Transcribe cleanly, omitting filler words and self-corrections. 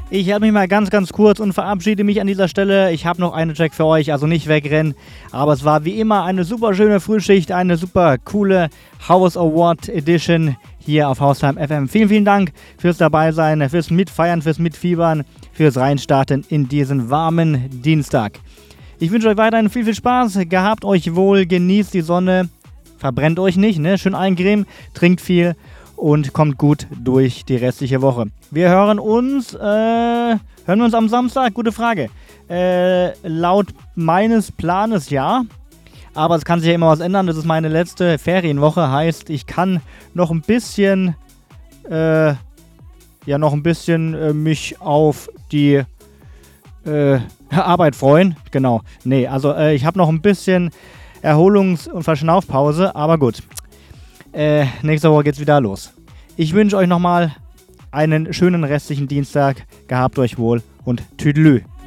Ich halte mich mal ganz kurz und verabschiede mich an dieser Stelle. Ich habe noch einen Track für euch, also nicht wegrennen. Aber es war wie immer eine super schöne Frühschicht, eine super coole House Award Edition hier auf Haustime FM. Vielen Dank fürs Dabeisein, fürs Mitfeiern, fürs Mitfiebern, fürs Reinstarten in diesen warmen Dienstag. Ich wünsche euch weiterhin viel Spaß, gehabt euch wohl, genießt die Sonne, verbrennt euch nicht, ne? Schön eincremen, trinkt viel und kommt gut durch die restliche Woche. Wir hören uns am Samstag? Gute Frage. Laut meines Planes ja, aber es kann sich ja immer was ändern. Das ist meine letzte Ferienwoche, heißt, ich kann noch ein bisschen mich auf die Arbeit freuen. Genau. Nee, also ich habe noch ein bisschen Erholungs- und Verschnaufpause, aber gut. Nächste Woche geht's wieder los. Ich wünsche euch nochmal einen schönen restlichen Dienstag. Gehabt euch wohl und Tüdelü.